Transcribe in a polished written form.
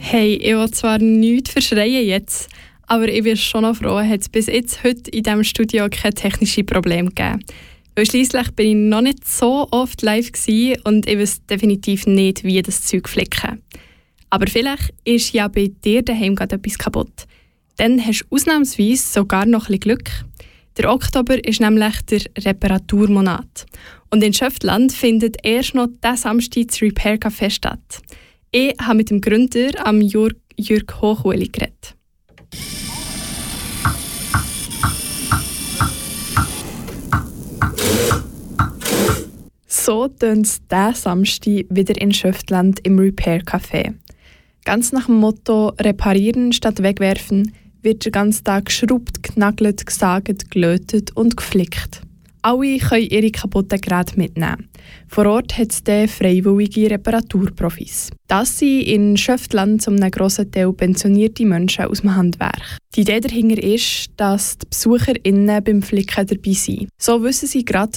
Hey, ich will zwar nichts verschreien jetzt, aber ich bin schon noch froh, hat es bis jetzt heute in diesem Studio keine technischen Probleme gegeben. Weil schliesslich bin ich noch nicht so oft live gewesen und ich weiß definitiv nicht, wie das Zeug flicken. Aber vielleicht ist ja bei dir daheim gerade etwas kaputt. Dann hast du ausnahmsweise sogar noch ein bisschen Glück. Der Oktober ist nämlich der Reparaturmonat. Und in Schöftland findet erst noch diesen Samstag das Repair Café statt. Ich habe mit dem Gründer, am Jürg Hochuli, geredet. So tönt es diesen Samstag wieder in Schöftland im Repair Café. Ganz nach dem Motto «Reparieren statt wegwerfen» wird den ganzen Tag geschraubt, genagelt, gesagt, gelötet und geflickt. Alle können ihre kaputten Geräte mitnehmen. Vor Ort hat es freiwillige Reparaturprofis. Das sind in Schöftland zu einem grossen Teil pensionierte Menschen aus dem Handwerk. Die Idee dahinter ist, dass die BesucherInnen beim Flicken dabei sind. So wissen sie gerade,